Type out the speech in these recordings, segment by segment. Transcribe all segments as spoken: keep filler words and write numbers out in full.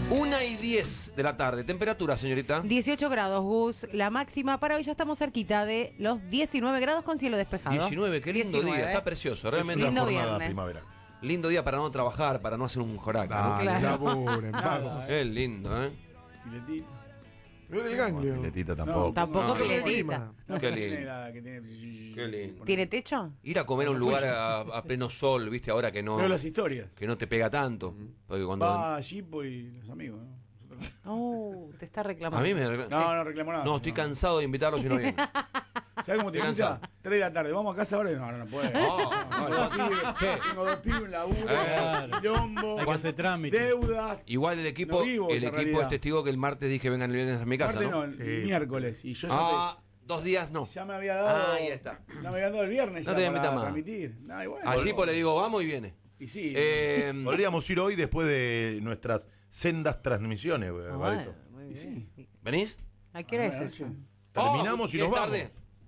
más. Una y diez de la tarde. Temperatura, señorita. dieciocho grados, Gus. La máxima para hoy ya estamos cerquita de los diecinueve grados con cielo despejado. diecinueve, qué lindo diecinueve. día. Está precioso, realmente. Lindo jornada viernes. primavera. Lindo día para no trabajar, para no hacer un joraca, ¿no? Dale, Claro. laburen, vamos. Qué lindo, ¿eh? Piletita. Veo el ganglio. Piletita tampoco. Tampoco No, piletita. No, Qué que tiene lindo. la- que tiene- Qué lindo. ¿Tiene techo? Ir a comer a un lugar a, a pleno sol, viste, ahora que no, Veo las historias. que no te pega tanto. Porque cuando. Va Gipo y los amigos, ¿no? Nosotros- Oh, te está reclamando. A mí me. No, no reclamo nada. No, estoy cansado de invitarlos y no vienen. ¿Sabes cómo te Estoy invita? cansado. tres de la tarde, vamos a casa ahora. No, no, no puede. No, Tengo no, dos pibes, ¿qué? tengo dos pibes, un laburo, Claro. quilombo, Hay que hacer trámite. deudas. Igual el equipo, No vivo el esa equipo realidad. es testigo que el martes dije vengan el viernes a mi casa, Aparte ¿no? no, Sí. miércoles. Y yo ya, Ah, dos días no. te- ya me había dado. Ah, ahí está. Ya me había dado el viernes. No ya te voy a para invitar más. transmitir. Nah, y bueno, Allí bueno. pues le digo, vamos y viene. Y sí. Eh, Podríamos ir hoy después de nuestras sendas transmisiones, güey, Ah, Barito. bueno, muy Y bien. sí. ¿Venís? ¿A qué hora es Bueno, eso? sí. Terminamos Oh, y nos ¿qué es vamos. tarde?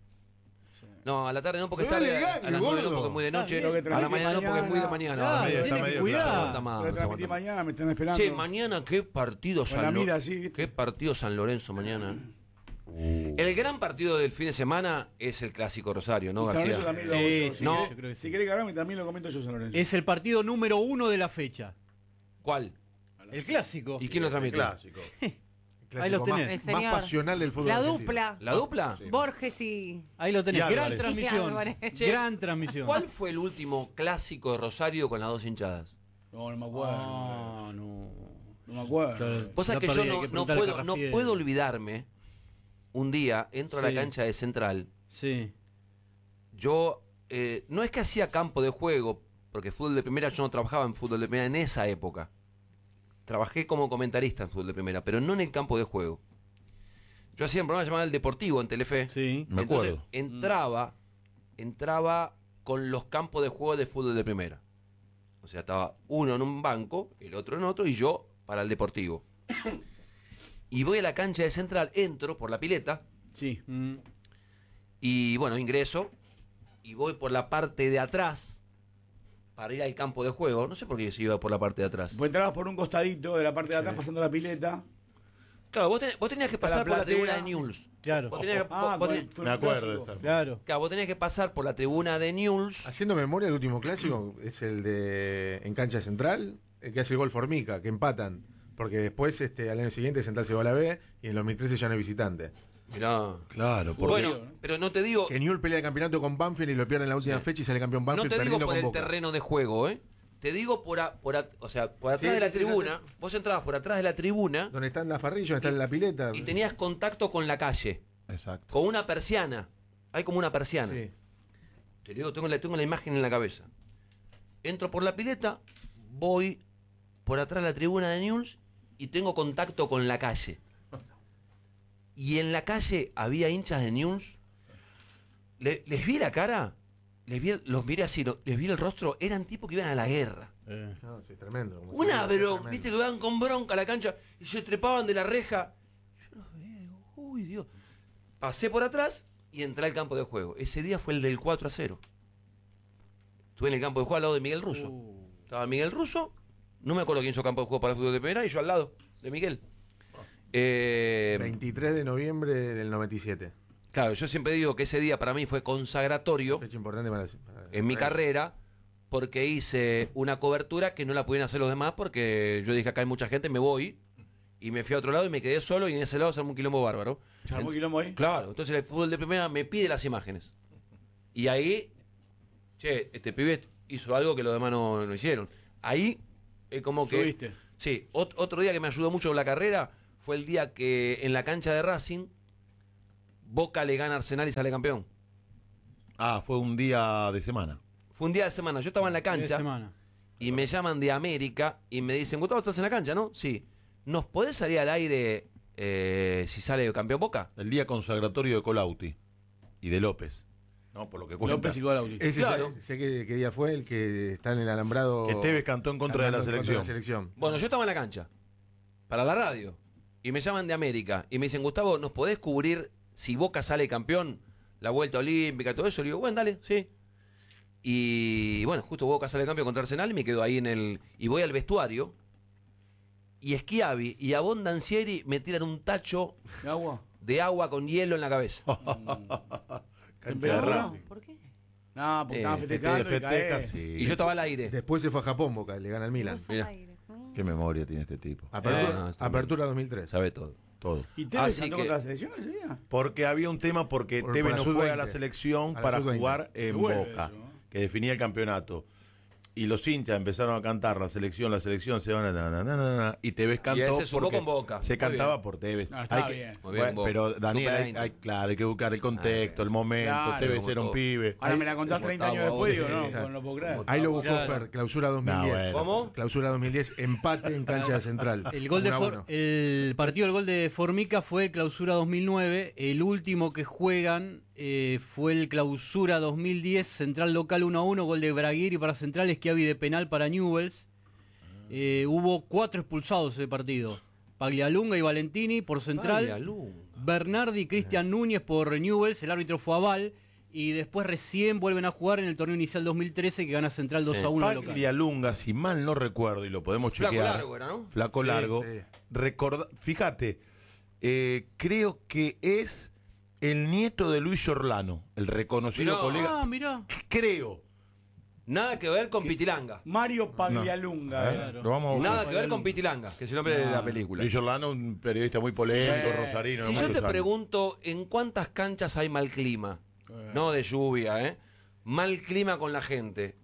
No, a la tarde no porque es Pero tarde, dale, a, a dale, las nueve no gordo. porque es muy de noche, Tengo que a la transmitir mañana no porque es muy de mañana. mañana. Claro, medio, tiene está que medio cuidar. claro. aguanta más, Voy a no se transmitir aguanta más. mañana, me están esperando. Che, mañana qué partido Con la San mira, Lorenzo. sí, ¿viste? Qué partido San Lorenzo mañana. Uh. El gran partido del fin de semana es el clásico Rosario, ¿no, Y San Lorenzo García? también lo Sí, hago yo. sí, Si No. querés- yo creo que sí. Si querés que hagamos, también lo comento yo, San Lorenzo. Es el partido número uno de la fecha. ¿Cuál? El clásico. ¿Y quién lo transmite? Clásico. El Ahí los clásico tenés. más, El señor. más pasional del fútbol La argentino. dupla. ¿La dupla? Borges y... Ahí lo tenés. Y Gran Álvarez. transmisión. Y Álvarez. Che, Gran transmisión. ¿Cuál fue el último clásico de Rosario con las dos hinchadas? No, no me acuerdo. Ah, no. No me acuerdo. Claro. Vos sabés Ya que yo perdí, hay no, que no preguntarle a puedo, no Carrafiel. puedo olvidarme. Un día entro a la Sí. cancha de Central. Sí. Yo, eh, no es que hacía campo de juego, porque fútbol de primera yo no trabajaba en fútbol de primera en esa época. Trabajé como comentarista en fútbol de primera, pero no en el campo de juego. Yo hacía un programa llamado El Deportivo en Telefe. Sí. Me Entonces, acuerdo. entraba, entraba con los campos de juego de fútbol de primera. O sea, estaba uno en un banco, el otro en otro, y yo para el Deportivo. Y voy a la cancha de Central, entro por la pileta, Sí. Mm. y bueno, ingreso, y voy por la parte de atrás para ir al campo de juego. No sé por qué se iba por la parte de atrás. Vos entrabas por un costadito de la parte de atrás, pasando la pileta. Claro, vos, tenés- vos tenías que pasar La por la platea. tribuna de Newell's. Claro. Vos tenías que, Ah, vos bueno, tenés- fue Me un acuerdo de clásico. esa. Claro. claro, vos tenías que pasar por la tribuna de Newell's. Haciendo memoria, el último clásico es el de en cancha central, el que hace el gol Formica, que empatan. Porque después, este, al año siguiente, Central se va a la B y en el dos mil trece ya no es visitante. Mirá. Claro, por Bueno, pero no te digo, Que Newell pelea el campeonato con Banfield y lo pierde en la última Sí. fecha y sale campeón no Banfield te digo perdiendo por con el Boca. terreno de juego, ¿eh? Te digo por, a- por a- o sea, por atrás Sí, de la sí, sí, tribuna. sí, Vos entrabas por atrás de la tribuna Donde están las parrillas, donde está la pileta. y tenías contacto con la calle, Exacto. con una persiana. Hay como una persiana. Sí. Te digo, tengo la, tengo la imagen en la cabeza. Entro por la pileta, voy por atrás de la tribuna de Newell's y tengo contacto con la calle. Y en la calle había hinchas de Newell's. Le- les vi la cara, les vi el- los miré así, lo- les vi el rostro, eran tipos que iban a la guerra. Eh. No, sí, tremendo. como Una se- bro, tremendo. viste que iban con bronca a la cancha y se trepaban de la reja. Yo los veía y digo, uy Dios. Pasé por atrás y entré al campo de juego. Ese día fue el del cuatro a cero. Estuve en el campo de juego al lado de Miguel Russo. Uh. Estaba Miguel Russo, no me acuerdo quién hizo campo de juego para el fútbol de primera, y yo al lado de Miguel. Eh, veintitrés de noviembre del noventa y siete. claro, yo siempre digo que ese día para mí fue consagratorio Fecha importante para, para- en mi para- carrera, porque hice una cobertura que no la pudieron hacer los demás, porque yo dije acá hay mucha gente, me voy, y me fui a otro lado y me quedé solo, y en ese lado se armó un quilombo bárbaro. ¿Se armó quilombo ahí? Claro, entonces el fútbol de primera me pide las imágenes. Y ahí, che, este pibe hizo algo que los demás no, no hicieron. Ahí es como que... Subiste. Sí, ot- otro día que me ayudó mucho en la carrera fue el día que en la cancha de Racing, Boca le gana a Arsenal y sale campeón. Ah, fue un día de semana. Fue un día de semana, yo estaba en la De cancha semana. y me llaman de América y me dicen, Gustavo, ¿estás en la cancha, no? Sí. ¿Nos podés salir al aire eh, si sale campeón Boca? El día consagratorio de Colauti y de López. No, por lo que cuenta. López y Colauti. Ese Claro. sé, sé qué, qué día fue el que está en el alambrado. Que Tevez cantó en contra de la cantando en selección. contra de la selección. Bueno, yo estaba en la cancha, para la radio, y me llaman de América, y me dicen, Gustavo, ¿nos podés cubrir si Boca sale campeón, la vuelta olímpica, todo eso? Le digo, bueno, dale, sí. Y bueno, justo Boca sale campeón contra Arsenal, y me quedo ahí en el... Y voy al vestuario, y Schiavi y Abondancieri me tiran un tacho ¿De agua? de agua con hielo en la cabeza. Cancha de Racing. ¿Por qué? No, porque Eh, estaban festejando y Festeja, caes. sí. Y yo estaba al aire. Después se fue a Japón, Boca, le gana al Milan. Usa Mira. aire. Mm. Qué memoria tiene este tipo. Apertura, Eh, no, está apertura dos mil tres. Sabe todo. Todo. ¿Y Tevez Así andó que- contra la selección ese día? Porque había un tema porque Por- Tevez por la no sub fue a veinte. la selección A la para sub veinte. jugar en Se vuelve Boca, eso, ¿no? que definía el campeonato. Y los hinchas empezaron a cantar la selección, la selección, se van a... Na, na, na, na, na, y Tevez cantó él se sumó porque con Boca. se Muy cantaba bien. por Tevez. No, estaba Hay que- bien. Muy bien, bueno, Boca. pero Daniel, Super hay, veinte. hay- claro, hay que buscar el contexto, el momento. Claro. Tevez Como era un todo. pibe. Ahora me la contás como treinta años estaba después, digo, vos, no, eh, no lo puedo creer. Ahí lo buscó Claro. Fer, clausura dos mil diez. No, bueno. ¿Cómo? Clausura dos mil diez, empate en cancha de Central. El gol de uno a For- uno. el partido del gol de Formica fue clausura dos mil nueve. El último que juegan eh, fue el clausura dos mil diez, Central local uno a uno, gol de Braguiri para Central, Schiavi de penal para Newell's. Eh, hubo cuatro expulsados ese partido. Paglialunga y Valentini por Central. Paglialunga. Bernardi y Cristian Núñez por Newell's. El árbitro fue Aval. Y después recién vuelven a jugar en el torneo inicial dos mil trece que gana Central dos Sí. a uno de local. Paglialunga, si mal no recuerdo, y lo podemos Flaco chequear. largo era, ¿no? Flaco Sí, largo. sí. Recorda- fíjate, eh, creo que es el nieto de Luis Orlano, el reconocido Mirá. colega. Ah, mirá. Creo. Nada que ver con Pitilanga. Mario Paglialunga. ¿Eh? era. Lo vamos a buscar. Nada que ver con Pitilanga, que es el nombre de la película. Luis Orlano, un periodista muy polémico, Sí. rosarino. Si de yo muchos te años. pregunto en cuántas canchas hay mal clima, no de lluvia, ¿eh? Mal clima con la gente.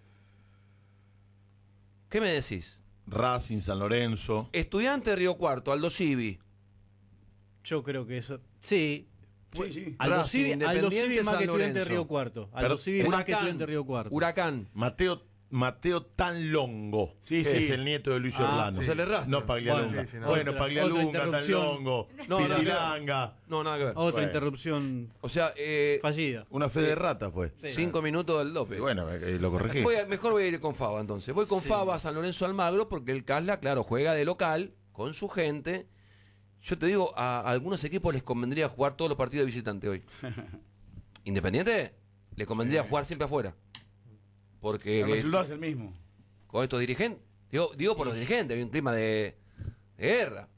¿Qué me decís? Racing, San Lorenzo. Estudiante de Río Cuarto, Aldo Civi. Yo creo que eso. Sí. Sí, sí. Aldo Racing, Civi, Aldo Independiente, Civi es más San que estudiante de Lorenzo. Río Cuarto. Aldo Pero- Civi es más que Huracán, estudiante de Río Cuarto. Huracán. Mateo, Mateo Tanlongo, Sí, que sí. es el nieto de Luis Ah, Orlano. sí. Se le rastra. No Paglialunga. Bueno, sí, sí, no. Bueno, Otra- Paglialunga, otra interrupción. Tanlongo, No, no, Pitilanga. No, nada que ver. Otra Bueno. interrupción O sea, eh, fallida. Una fe Sí. de rata fue. Sí. cinco minutos del dope. Y bueno, eh, lo corregí. Voy a- mejor voy a ir con Faba entonces. Voy con Sí. Faba a San Lorenzo Almagro porque el Casla, claro, juega de local con su gente. Yo te digo, a, a algunos equipos les convendría jugar todos los partidos de visitante hoy. Independiente, le convendría jugar siempre afuera. Porque El eh, resultado es el mismo. con estos dirigentes, digo, digo por los dirigentes, hay un clima de, de guerra.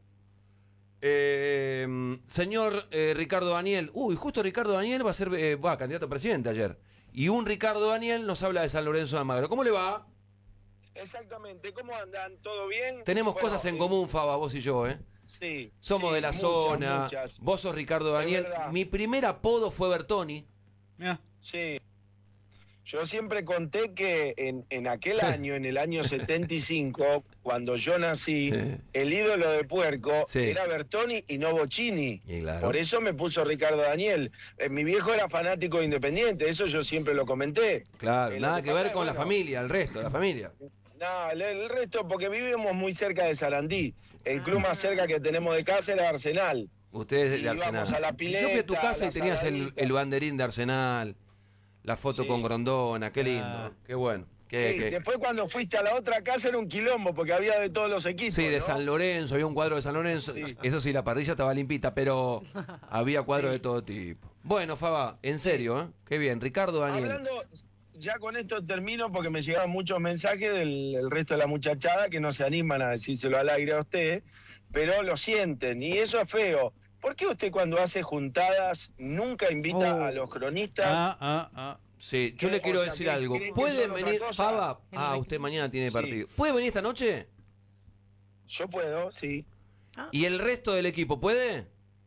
Eh, señor eh, Ricardo Daniel, uy, justo Ricardo Daniel va a ser eh, va, candidato a presidente ayer. Y un Ricardo Daniel nos habla de San Lorenzo de Almagro. ¿Cómo le va? Exactamente, ¿cómo andan? ¿Todo bien? Tenemos Bueno, cosas en eh, común, Faba, vos y yo, ¿eh? Sí. Somos sí, de la muchas, zona. muchas. Vos sos Ricardo Daniel. verdad. Mi primer apodo fue Bertoni. Ah, Sí. Yo siempre conté que en, en aquel año, en el año setenta y cinco, cuando yo nací, Sí. el ídolo de Puerco Sí. era Bertoni y no Bocini. Y claro. Por eso me puso Ricardo Daniel. Eh, mi viejo era fanático de Independiente, eso yo siempre lo comenté. Claro, Eh, lo nada que que ver pasa, con la bueno. familia, el resto de la familia. No, el, el resto, porque vivimos muy cerca de Sarandí. El club más cerca que tenemos de casa era Arsenal. Ustedes Y de Arsenal. íbamos a la Yo fui a tu pileta, casa a y la tenías el, saladita. el banderín de Arsenal, la foto Sí. con Grondona, qué lindo, Ah. qué bueno. Qué, Sí, qué- después cuando fuiste a la otra casa era un quilombo porque había de todos los equipos. Sí, de ¿no? San Lorenzo, había un cuadro de San Lorenzo. Sí. Eso sí, la parrilla estaba limpita, pero había cuadros Sí. de todo tipo. Bueno, Faba, en serio, ¿eh? Qué bien. Ricardo Daniel. Hablando, ya con esto termino porque me llegaron muchos mensajes del el resto de la muchachada que no se animan a decírselo al aire a usted, pero lo sienten y eso es feo. ¿Por qué usted cuando hace juntadas nunca invita Oh. a los cronistas? ah, ah, ah. Sí, yo ¿Qué? le quiero O sea, decir ¿que algo. creen que ¿Pueden son otra venir, cosa? Faba? Ah, usted mañana tiene Sí. partido. ¿Puede venir esta noche? Yo puedo, sí. ¿Y el resto del equipo puede?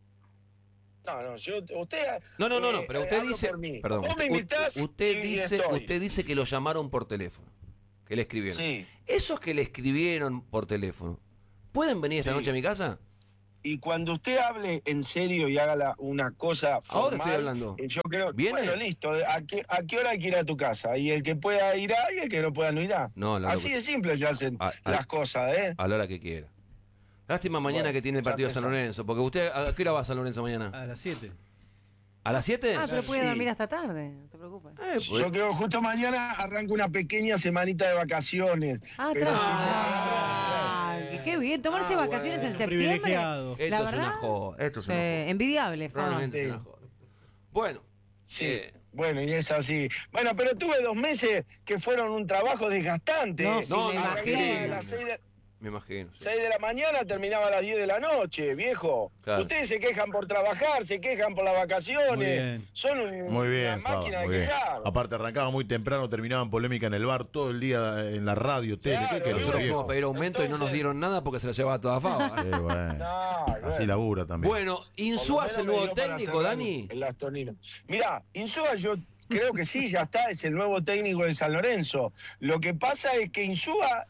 No, no, yo, usted... No, no, no, no, eh, pero usted hablo dice, por mí. perdón, Vos usted, me invitás usted y- y dice, estoy. usted dice que lo llamaron por teléfono, que le escribieron. Sí. Esos que le escribieron por teléfono, ¿pueden venir esta Sí. noche a mi casa? Y cuando usted hable en serio y haga la- una cosa formal, Ahora estoy hablando. eh, yo creo, ¿Viene? bueno, listo, ¿a qué, ¿a qué hora hay que ir a tu casa? Y el que pueda irá y el que no pueda no irá. No, la Así loca- de simple se hacen Ah, ah. las cosas, ¿eh? A la hora que quiera. Lástima mañana Bueno, que tiene el ya partido de San empezamos. Lorenzo, porque usted, ¿a qué hora va a San Lorenzo mañana? A las siete. ¿A las siete? Ah, pero puede Sí. dormir hasta tarde, no te preocupes. Eh, pues, Yo creo justo mañana arranco una pequeña semanita de vacaciones. Ah, pero tra- sí, Ah, qué- qué bien, tomarse Ah, vacaciones bueno. en septiembre. Privilegiado. esto la es verdad, una joda, esto es una sí, joda. envidiable, Faba. Realmente es Sí. una joda. Bueno, Sí, eh, bueno, y es así. Bueno, pero tuve dos meses que fueron un trabajo desgastante. No, sí, No, me no, Arranqué imagino. a las seis de- Me imagino. sí. seis de la mañana terminaba a las diez de la noche, viejo. Claro. Ustedes se quejan por trabajar, se quejan por las Muy vacaciones. bien. Son un- Muy una bien, Faba, máquina muy de bien. quejar. Aparte arrancaba muy temprano, terminaban polémica en el bar todo el día en la radio, tele. Claro, ¿Qué querés, Nosotros viejo? fuimos a pedir aumento y no nos Entonces- dieron nada porque se la llevaba toda Fava. Sí, bueno. No, Así bueno. labura también. Bueno, ¿Insúa es el nuevo técnico, Dani? El Astonino. Mirá, Insúa yo creo que sí, ya está, es el nuevo técnico de San Lorenzo. Lo que pasa es que Insúa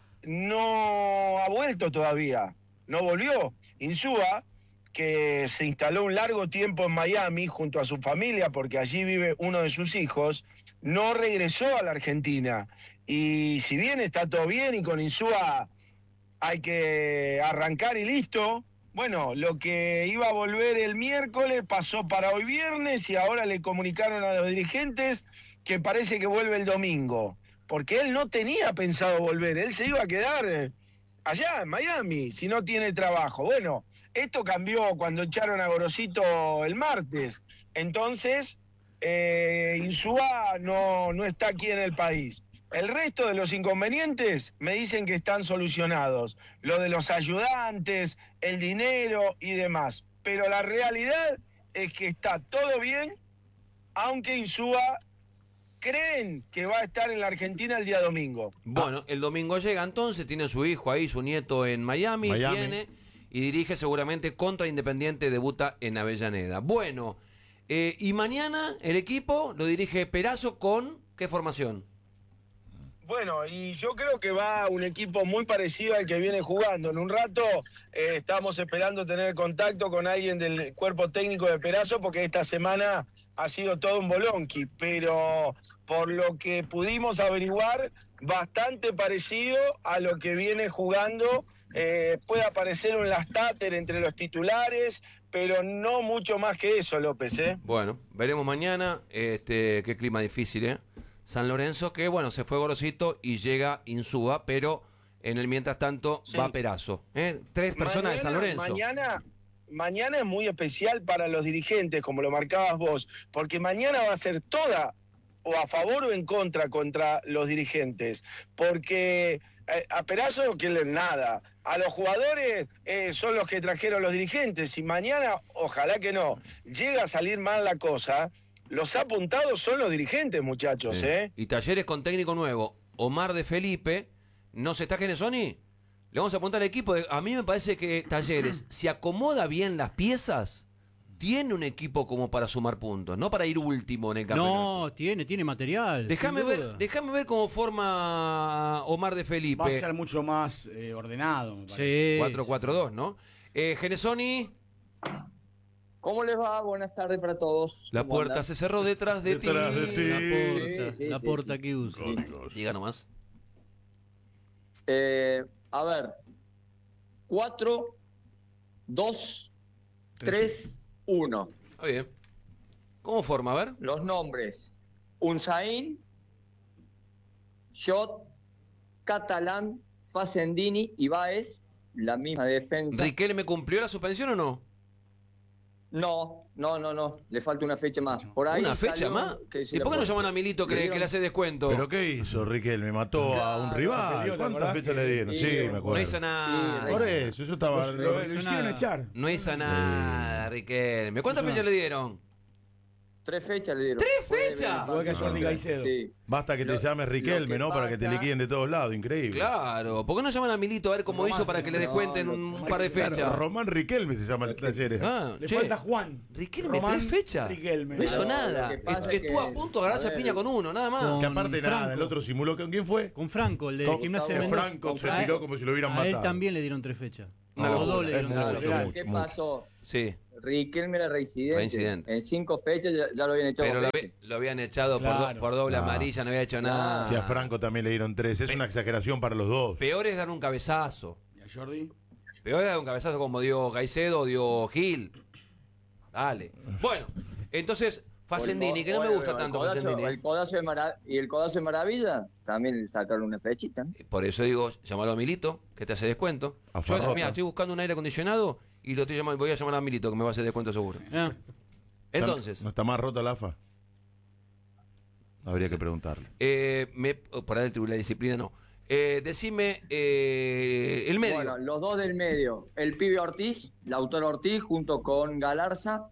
no ha vuelto todavía, no volvió. Insúa, que se instaló un largo tiempo en Miami junto a su familia, porque allí vive uno de sus hijos, no regresó a la Argentina. Y si bien está todo bien y con Insúa hay que arrancar y listo, bueno, lo que iba a volver el miércoles pasó para hoy viernes y ahora le comunicaron a los dirigentes que parece que vuelve el domingo, porque él no tenía pensado volver, él se iba a quedar eh, allá en Miami si no tiene trabajo. Bueno, esto cambió cuando echaron a Gorosito el martes, entonces eh, Insúa no, no está aquí en el país. El resto de los inconvenientes me dicen que están solucionados. Lo de los ayudantes, el dinero y demás. Pero la realidad es que está todo bien, aunque Insúa creen que va a estar en la Argentina el día domingo. Bueno, el domingo llega entonces, tiene su hijo ahí, su nieto en Miami, Miami. viene y dirige seguramente contra Independiente, debuta en Avellaneda. Bueno, eh, y mañana el equipo lo dirige Perazo con ¿qué formación? Bueno, y yo creo que va un equipo muy parecido al que viene jugando. En un rato eh, estamos esperando tener contacto con alguien del cuerpo técnico de Perazo, porque esta semana ha sido todo un bolonqui, pero por lo que pudimos averiguar, bastante parecido a lo que viene jugando. Eh, puede aparecer un Lastater entre los titulares, pero no mucho más que eso, López, ¿eh? Bueno, veremos mañana, este, qué clima difícil, ¿eh? San Lorenzo, que bueno, se fue Gorosito y llega Insúa, pero en el mientras tanto Sí. va Perazo. ¿eh? Tres personas de San Lorenzo. Mañana, mañana es muy especial para los dirigentes, como lo marcabas vos, porque mañana va a ser toda o a favor o en contra contra los dirigentes, porque eh, a Perazo que le nada, a los jugadores eh, son los que trajeron los dirigentes, y mañana, ojalá que no, llega a salir mal la cosa, los apuntados son los dirigentes, muchachos, Sí. ¿eh? Y Talleres con técnico nuevo, Omar de Felipe, ¿no se está Genesoni? Le vamos a apuntar al equipo. A mí me parece que Talleres, si acomoda bien las piezas, tiene un equipo como para sumar puntos, no para ir último en el campeonato. No, tiene, tiene material. Déjame sin ver, duda. déjame ver cómo forma Omar de Felipe. Va a ser mucho más eh, ordenado, me parece. Sí. cuatro cuatro dos, ¿no? Eh, Genesoni, ¿Cómo les va? Buenas tardes para todos. la ¿Cómo puerta andan? se cerró detrás de Detrás ti. de ti. La porta, Sí, sí, la sí, porta sí. que usa. Diga nomás. Eh, a ver. Cuatro, dos, tres, uno. Está bien. ¿Cómo forma? A ver. Los nombres. Unzaín, Shot, Catalán, Facendini y Baez. La misma defensa. ¿Riquelme cumplió la suspensión o no? No, no, no, no. Le falta una fecha más. Por ahí ¿Una fecha salió más? que se ¿Y la por qué no puede- llaman a Milito que, Le le- dieron- que le hace descuento? ¿Pero qué hizo Riquelme? ¿Mató a un Claro, rival? se peleó, ¿te ¿Cuántas acordás? fechas le dieron? Sí, Sí, me no acuerdo. No hizo nada. Sí, Por eso, eso estaba... Lo, lo- lo hicieron echar. No hizo nada, Riquelme. ¿Cuántas fechas le dieron? Tres fechas le dieron. ¿Tres Puede fechas? ver- Igual que a Jordi Caicedo. Sí. Basta que te Lo- llames lo Riquelme, que ¿no? Para que te pasa- liquiden de todos lados, increíble. Claro. ¿Por qué no llaman a Milito a ver cómo Román, hizo para que le no, descuenten no, un, Román, par de Claro, fechas? Román Riquelme se llama el Talleres. Ah, Le che, falta Juan. Riquelme, Román tres fechas. Riquelme. No hizo No, nada. lo que pasa Est- es Estuvo que- a punto de agarrarse a a ver, piña con uno, nada más. Con- Que aparte nada, Franco. el otro simuló. ¿Con quién fue? Con Franco, el de Con- Gimnasia de que Mendoza. Franco se A él- tiró como si lo hubieran A matado. él también le dieron tres fechas. Una A los locura, dos le es dieron mucho, tres mucho, fechas. mucho. ¿Qué mucho. pasó? Sí. Riquelme era reincidente. Reincidente. En cinco fechas ya, ya lo habían echado. Pero lo, dos había- veces. lo habían echado por, do- Claro. por doble Ah. amarilla, no había hecho nada. Si a Franco también le dieron tres. Es una exageración para los dos. Peor es dar un cabezazo. ¿Y a Jordi? Peor es dar un cabezazo como dio Caicedo o dio Gil. Dale. Bueno, entonces, Facendini, que no me Oye, gusta el tanto codazo- Facendini. El codazo de Mara- y el codazo de Maravilla también le sacaron una fechita. ¿no? Por eso digo, llamalo a Milito, que te hace descuento. A Yo, Farropa. mira, estoy buscando un aire acondicionado y lo estoy llamando, voy a llamar a Milito, que me va a hacer descuento seguro. Ah, Entonces, ¿No está más rota la A F A? Habría que preguntarle. eh, me, por ahí el Tribunal de Disciplina no. Eh, decime eh, el medio. Bueno, los dos del medio. El pibe Ortiz, Lautaro Ortiz, junto con Galarza.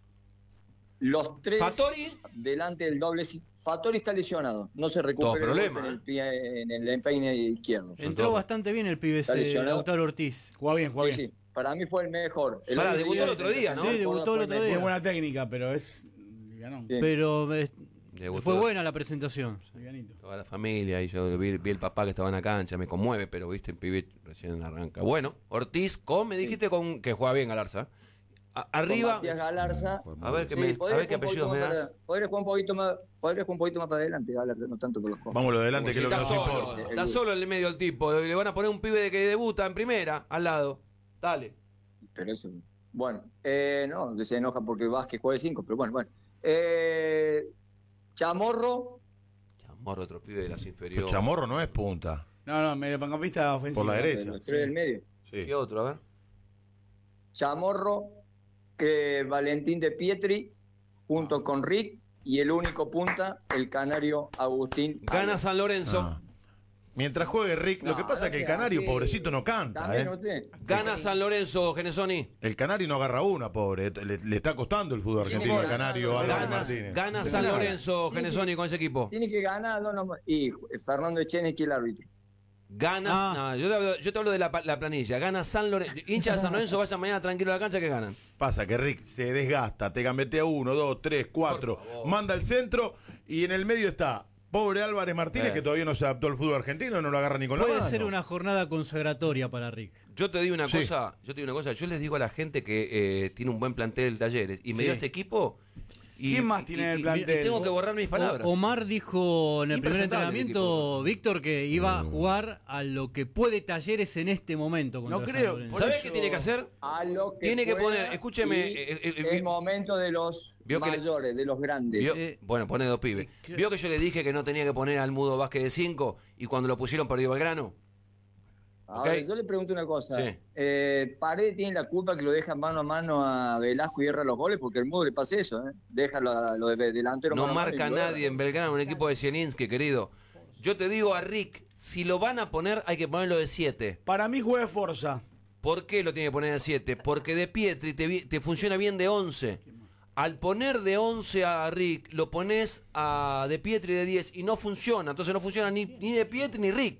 Los tres Fattori. delante del doble. Fattori está lesionado. No se recupera Todo problema, en el, eh. pie, en el empeine izquierdo. Entró bastante bien el pibe Está ese, lesionado. Lautaro Ortiz. Juega bien, juega Sí, bien. sí. Para mí fue el mejor. El Pará, otro debutó día- el otro día, ¿no? Sí, debutó el otro día. Muy buena técnica, pero es livianón. Sí. Pero eh, Debutó. fue buena la presentación. Livianito. Toda la familia, y yo vi, vi el papá que estaba en la cancha, me conmueve, pero viste, el pibe recién arranca. Bueno, Ortiz, con, me dijiste con que juega bien Galarza. A- con arriba, Matías Galarza. a ver qué, Sí, me, a podría ver qué jugar un apellidos me poquito más das. para- Podría jugar un poquito más, podría jugar un poquito más para adelante, Galarza, no tanto por los codos. Vamos lo de adelante, que es lo que Está nos solo, importa. está solo en el medio el tipo. Le van a poner un pibe que debuta en primera al lado. Dale. Pero eso, bueno, eh, no, que se enoja porque Vázquez juega de cinco, pero bueno, bueno. Eh, Chamorro, Chamorro, otro pibe de las Pero inferiores. Chamorro no es punta. No, no, mediocampista ofensivo. Por la derecha. los tres del medio. Sí. ¿Qué otro? A ver. Chamorro, que Valentín de Pietri, junto con Rick, y el único punta, el canario Agustín. Gana San Lorenzo. Ah. Mientras juegue Rick, lo No, que pasa es que el gracias, canario, sí. pobrecito, no canta. También ¿eh? usted. Gana San Lorenzo, Genesoni. El canario no agarra una, pobre. Le, le está costando el fútbol Tiene argentino que al canario ganar, Álvarez Gana, Martínez. gana San Gana. Lorenzo, Genesoni, con ese equipo. Tiene que ganar, no, no, y Fernando Echenique, el árbitro. Gana. Ah. No, yo, te hablo, yo te hablo de la, pa- la planilla. Gana San Lorenzo. Hincha de San Lorenzo, vayan mañana tranquilo a la cancha que ganan. Pasa que Rick se desgasta, te gambetea uno, dos, tres, cuatro, Por favor. manda al centro y en el medio está pobre Álvarez Martínez Eh. que todavía no se adaptó al fútbol argentino, no lo agarra ni con la Puede mano. ser una jornada consagratoria para Rick. Yo te digo una Sí. cosa, yo te digo una cosa, yo les digo a la gente que eh, tiene un buen plantel de Talleres y me Sí. dio este equipo. Y, ¿Quién más tiene y- en el y- plantel? y tengo que borrar mis palabras. O- Omar dijo en el primer Impresentable el entrenamiento, equipo. Víctor, que iba a jugar a lo que puede Talleres en este momento. contra No San creo, Lorenzo. por ¿Sabés eso- qué tiene que hacer? A lo que Tiene que pueda, poner- escúcheme, y eh, eh, eh, es momento de los vio que le- mayores, de los grandes. Vio- Eh, bueno, pone dos pibes. ¿Vio que yo le dije que no tenía que poner al Mudo Vázquez de cinco y cuando lo pusieron perdió Belgrano? Ahora, Ok. yo le pregunto una cosa. Sí. Eh, Paredes tiene la culpa que lo deja mano a mano a Velasco y erra los goles, porque el Mudo le pasa eso, ¿eh? Deja lo, lo de delantero No mano a mano marca y lo nadie erra. en Belgrano, un equipo de Zielinski, querido. Yo te digo a Rick, si lo van a poner hay que ponerlo de siete. Para mí juega Forza. ¿Por qué lo tiene que poner de siete? Porque de Pietri te, vi- te funciona bien de once. Al poner de once a Rick, lo pones a de Pietri de diez y no funciona. Entonces no funciona ni, ni de Pietri ni Rick.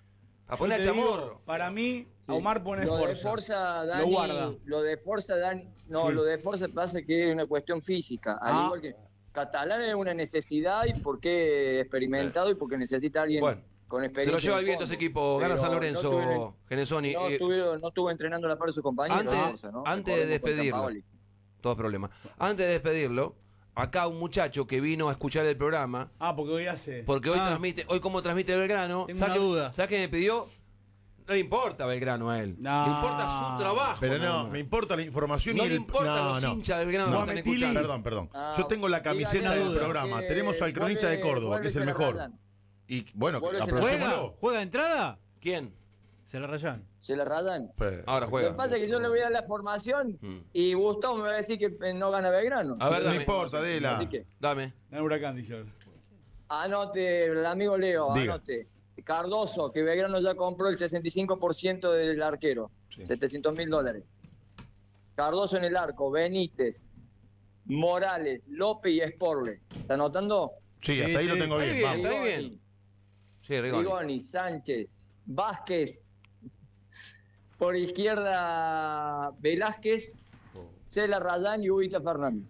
A Yo poner a te digo, Chamorro. para mí, Sí. Omar pone lo de Forza. Forza, Lo Dani, guarda. lo de Forza, Dani, no, Sí. lo de Forza pasa que es una cuestión física, al Ah. igual que Catalán es una necesidad y porque experimentado y porque necesita a alguien Bueno, con Se experiencia. lo lleva en el viento fondo. ese equipo. Gana Pero San no Lorenzo, tuve- Genesoni. No, Eh, estuvo, no estuvo entrenando a la par de su compañero. Antes- Forza, ¿no? antes de Recordemos con despedirlo. Sampaoli. todo problema. Antes de despedirlo, acá un muchacho que vino a escuchar el programa, Ah, porque hoy hace. porque hoy Ah. transmite, hoy como transmite Belgrano, Tengo ¿sabes una qué- duda. ¿sabes qué me pidió? No le importa Belgrano a él. No. Le importa su trabajo. Pero nada no, más. me importa la información No y le el... importan los hinchas de Belgrano que No, están Metili. escuchando. Perdón, perdón. Ah, Yo tengo la camiseta dígale del duda, programa. que Tenemos al cronista de vuelve- Córdoba, vuelve que es el se la mejor. rayan. Y bueno, Vuelve se la ¿Juega? aprovechémoslo. ¿Juega entrada? ¿Quién? Se la rayan. Se la rayan. Pues, Ahora Lo juega. que pasa es que yo le voy a dar la formación Mm. y Gustavo me va a decir que eh, no gana Belgrano. A ver, no dame. importa, Adela. Así que Dame. Dan Huracán, dice ahora. anote, el amigo Leo, Diga. anote. Cardoso, que Belgrano ya compró el sesenta y cinco por ciento del arquero, Sí. setecientos mil dólares. Cardoso en el arco, Benítez, Morales, López y Sporle. ¿Está anotando? Sí, hasta Sí, ahí lo sí. tengo Ahí bien. bien. Vamos. está bien. Sí, Rigoni. Rigoni, Sánchez, Vázquez, por izquierda Velázquez, Cela Rayán y Ubita Fernández.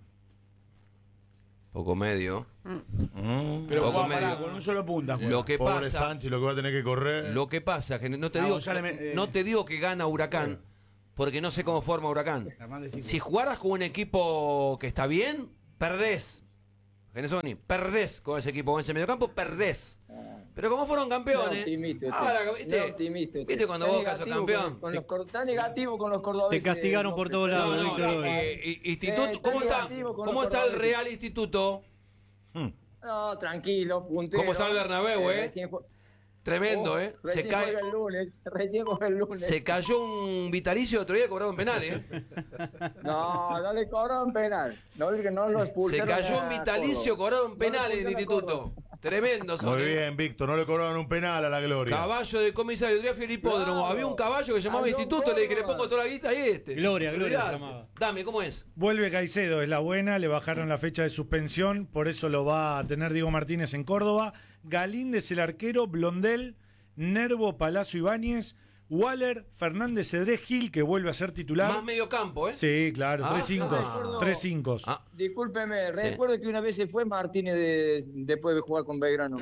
Poco medio. Mm. Pero Poco juega pará, medio. con un solo punta. juega. Lo que Pobre pasa, Sánchez, lo que va a tener que correr. lo que pasa, que no te No, digo, ya le me- eh. no te digo que gana Huracán, porque no sé cómo forma Huracán. Hernández cinco. Si jugaras con un equipo que está bien, perdés. Genesoni, perdés con ese equipo, con ese mediocampo, perdés. Pero como fueron campeones, No optimista usted. ahora, No ¿viste? optimista usted. ¿Viste cuando Está Boca sos negativo campeón? Con, con los, cor- está negativo con los cordobeses. Te castigaron no, por todos pero- lados, No, no, Víctor, hoy. eh, eh, instituto, Eh, ¿cómo está está, negativo con cómo los está el cordobeses. Real Instituto? Mm. No, tranquilo, puntero. ¿Cómo está el Bernabéu, eh? recién jue- Tremendo, Oh, ¿eh? Se, Recién cae, juega el lunes, recién juega el lunes. se cayó un vitalicio el otro día cobrado en penal, ¿eh? No, no le cobraron penal. No, que no lo Se expulsaron. cayó a un vitalicio Córdoba. cobrado en No lo penal en el expulsaron a instituto. Córdoba. Tremendo, son, Muy ¿eh? bien, Víctor, no le cobraron un penal a la Gloria. Caballo de comisario, Adrián Fiel Hipódromo. Claro. Había un caballo que llamaba Aló, instituto, le dije, le Córdoba. pongo toda la guita y este. Gloria, Gloria se Olvidate. llamaba. Dame, ¿cómo es? Vuelve Caicedo, es la buena, le bajaron la fecha de suspensión, por eso lo va a tener Diego Martínez en Córdoba. Galíndez el arquero, Blondel, Nervo, Palazzo Ibáñez, Waller, Fernández Cedrés, Gil, que vuelve a ser titular. Más medio campo, ¿eh? Sí, claro, Ah, tres cinco. ah. Tres cinco. Ah. Discúlpeme, Sí. recuerdo que una vez se fue Martínez de- después de jugar con Belgrano.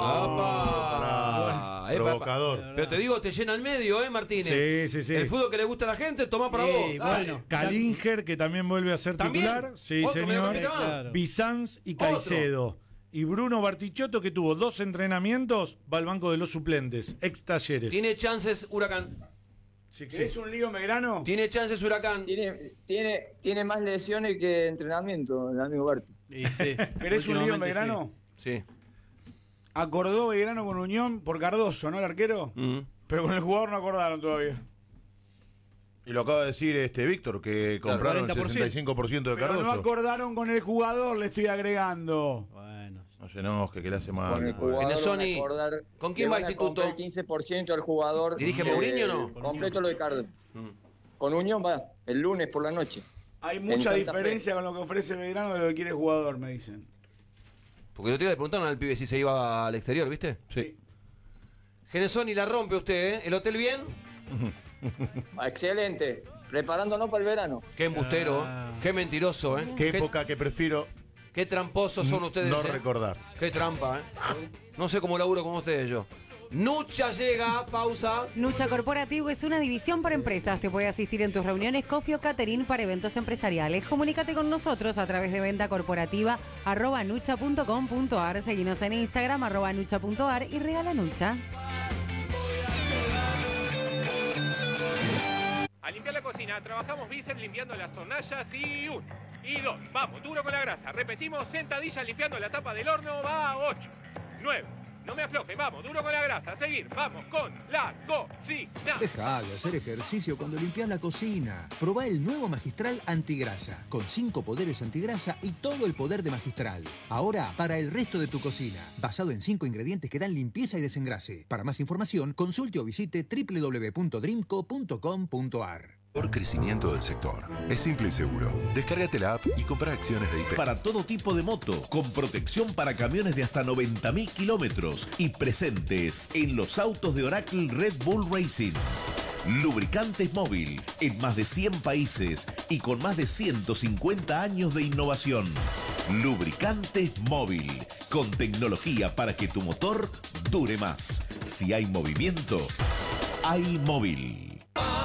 ¡Apa! Eh, Provocador. papá. Pero te digo, te llena el medio, ¿eh, Martínez? Sí, sí, sí. El fútbol que le gusta a la gente, toma para Sí, vos. Dale. bueno. Calinger, que también vuelve a ser ¿También? titular. Sí, ¿Otro señor. mediocampista más? Claro. Bizanz y Otro. Caicedo. Y Bruno Bartichotto, que tuvo dos entrenamientos, va al banco de los suplentes, ex Talleres. Tiene chances Huracán. Sí, sí. ¿Querés un lío Megrano? Tiene chances Huracán. Tiene, tiene, tiene más lesiones que entrenamiento, el amigo Berti. Y sí, ¿Querés un lío últimamente Megrano? Sí. Acordó Belgrano con Unión por Cardoso, ¿no, el arquero? Mm. Pero con el jugador no acordaron todavía. Y lo acaba de decir este Víctor, que compraron cuarenta por el ciento. sesenta y cinco por ciento de Pero no Cardoso. acordaron con el jugador, le estoy agregando. sí. Bueno. No se enoje, que le hace mal. Con el güey. jugador En el van a Sony, acordar ¿con quién que va van a Instituto? comprar el quince por ciento del jugador. ¿Dirige eh, Mourinho o no? Completo lo de Cardoso. Mm. Con Unión va el lunes por la noche. Hay mucha En Santa Fe. diferencia con lo que ofrece Belgrano de lo que quiere el jugador, me dicen. Porque el otro día le preguntaron al pibe si se iba al exterior, ¿viste? Sí. Genesoni la rompe usted, ¿eh? ¿El hotel bien? Ah, excelente. Preparándonos para el verano. Qué embustero, Ah. ¿eh? Qué mentiroso, ¿eh? Qué época que prefiero Qué tramposos son ustedes, no ¿eh? recordar. Qué trampa, ¿eh? No sé cómo laburo con ustedes yo. Nucha llega, pausa. Nucha Corporativo es una división para empresas. Te puede asistir en tus reuniones Coffee o Catering para eventos empresariales. Comunícate con nosotros a través de venta corporativa arroba nucha punto com punto ar. Seguinos en Instagram arroba nucha punto ar y regala Nucha. A limpiar la cocina, trabajamos bíceps limpiando las hornallas y uno. Y dos, vamos, duro con la grasa. Repetimos, sentadillas limpiando la tapa del horno, va a ocho. Nueve, no me aflojen, vamos, duro con la grasa. A seguir, vamos con la cocina. Deja de hacer ejercicio cuando limpias la cocina. Probá el nuevo Magistral Antigrasa, con cinco poderes antigrasa y todo el poder de Magistral. Ahora, para el resto de tu cocina, basado en cinco ingredientes que dan limpieza y desengrase. Para más información, consulte o visite doble u doble u doble u punto dreamco punto com punto ar. Por crecimiento del sector. Es simple y seguro. Descárgate la app y compra acciones de I P. Para todo tipo de moto, con protección para camiones de hasta noventa mil kilómetros y presentes en los autos de Oracle Red Bull Racing. Lubricantes Móvil, en más de cien países y con más de ciento cincuenta años de innovación. Lubricantes Móvil, con tecnología para que tu motor dure más. Si hay movimiento, hay móvil.